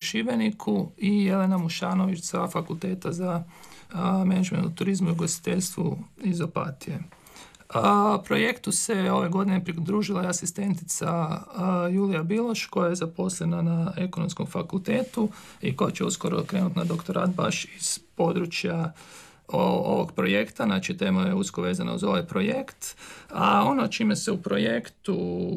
Šibeniku i Jelena Mušanović sa Fakulteta za menadžment u turizmu i ugostiteljstvu iz Opatije. Projektu se ove godine pridružila i asistentica Julija Biloš, koja je zaposlena na Ekonomskom fakultetu i koja će uskoro krenuti na doktorat baš iz područja ovog projekta. Znači, tema je usko vezana uz ovaj projekt. A ono čime se u projektu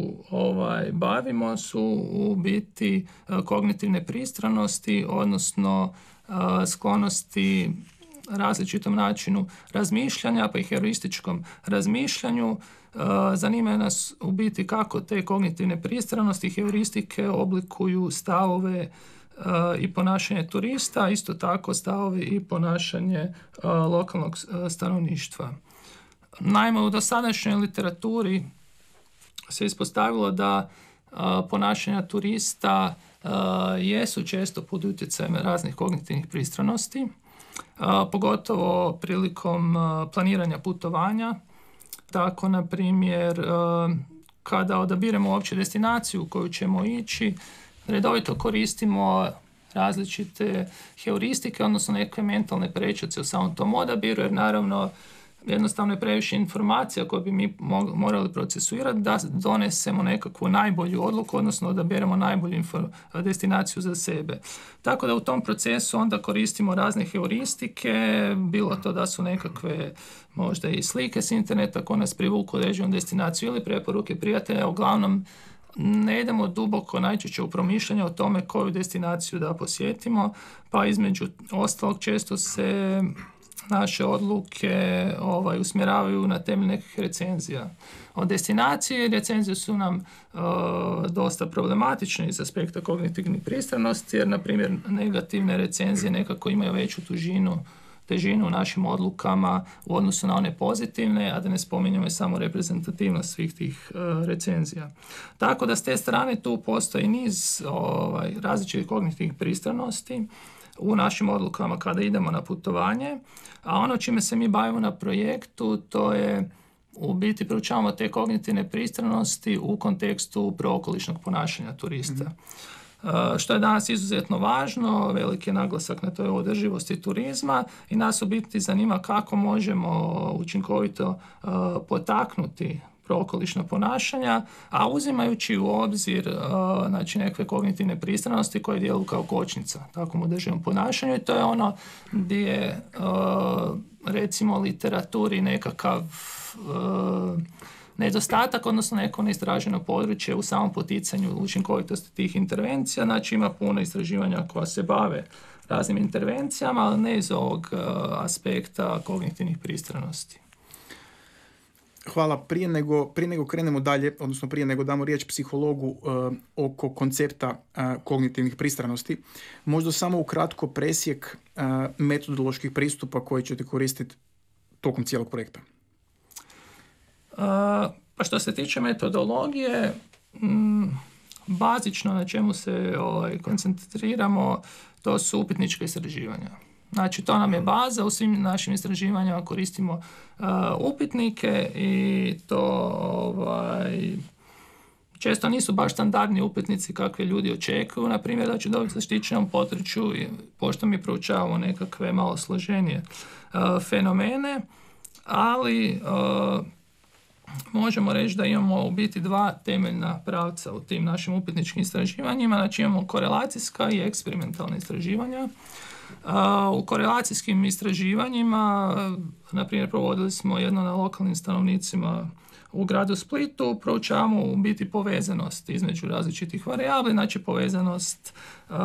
bavimo su u biti kognitivne pristranosti, odnosno sklonosti različitom načinu razmišljanja, pa i heurističkom razmišljanju. Zanima nas u biti kako te kognitivne pristranosti i heuristike oblikuju stavove i ponašanje turista, isto tako stavovi i ponašanje lokalnog stanovništva. Naime, u dosadašnjoj literaturi se ispostavilo da ponašanja turista jesu često pod utjecajem raznih kognitivnih pristranosti, pogotovo prilikom planiranja putovanja. Tako, na primjer, kada odabiremo uopće destinaciju u koju ćemo ići, redovito koristimo različite heuristike, odnosno neke mentalne prečace u samom tom odabiru, jer naravno jednostavno je previše informacija koje bi mi morali procesuirati da donesemo nekakvu najbolju odluku, odnosno odaberemo najbolju destinaciju za sebe. Tako da u tom procesu onda koristimo razne heuristike, bilo to da su nekakve možda i slike s interneta koje nas privuku određenu destinaciju ili preporuke prijatelja. Uglavnom, ne idemo duboko najčešće u promišljanje o tome koju destinaciju da posjetimo, pa između ostalog često se naše odluke usmjeravaju na temelj nekih recenzija o destinaciji. Recenzije su nam dosta problematične iz aspekta kognitivnih pristranosti, jer, na primjer, negativne recenzije nekako imaju veću težinu u našim odlukama u odnosu na one pozitivne, a da ne spominjemo samo reprezentativnost svih tih recenzija. Tako da s te strane tu postoji niz različitih kognitivnih pristranosti u našim odlukama kada idemo na putovanje, a ono čime se mi bavimo na projektu, to je u biti proučavamo te kognitivne pristranosti u kontekstu prookolišnog ponašanja turista. Što je danas izuzetno važno, veliki je naglasak na toj održivosti turizma i nas u biti zanima kako možemo učinkovito potaknuti prookolišna ponašanja, a uzimajući u obzir nekakve kognitivne pristranosti koje djeluju kao kočnica takvom održivom ponašanju, i to je ono gdje je recimo literaturi nekakav nedostatak, odnosno neko neistraženo područje u samom poticanju učinkovitosti tih intervencija. Znači, ima puno istraživanja koja se bave raznim intervencijama, ali ne iz ovog aspekta kognitivnih pristranosti. Hvala. Prije nego krenemo dalje, odnosno prije nego damo riječ psihologu oko koncepta kognitivnih pristranosti, možda samo ukratko presjek metodoloških pristupa koje ćete koristiti tokom cijelog projekta. Pa što se tiče metodologije, bazično na čemu se koncentriramo, to su upitnička istraživanja. Znači, to nam je baza, u svim našim istraživanjima koristimo upitnike i to često nisu baš standardni upitnici kakve ljudi očekuju. Na primjer, da će dobiti zaštićenom području, pošto mi proučavamo nekakve malo složenije fenomene, ali možemo reći da imamo u biti dva temeljna pravca u tim našim upitničkim istraživanjima. Znači, imamo korelacijska i eksperimentalna istraživanja. U korelacijskim istraživanjima, na primjer, provodili smo jedno na lokalnim stanovnicima u gradu Splitu, proučavamo u biti povezanost između različitih varijabli, znači povezanost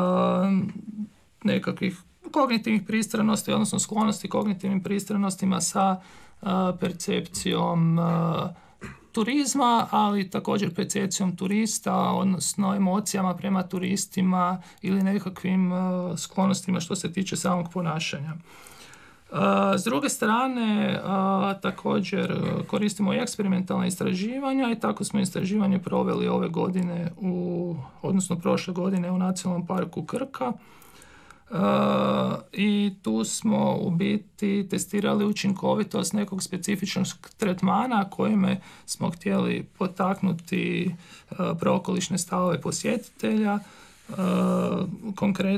nekakvih kognitivnih pristranosti, odnosno sklonosti kognitivnim pristranostima sa percepcijom turizma, ali također percepcijom turista, odnosno emocijama prema turistima ili nekakvim sklonostima što se tiče samog ponašanja. S druge strane, također koristimo i eksperimentalna istraživanja i tako smo istraživanje proveli ove godine, odnosno prošle godine u Nacionalnom parku Krka. I tu smo u biti testirali učinkovitost nekog specifičnog tretmana kojime smo htjeli potaknuti prookolišne stavove posjetitelja. Konkretno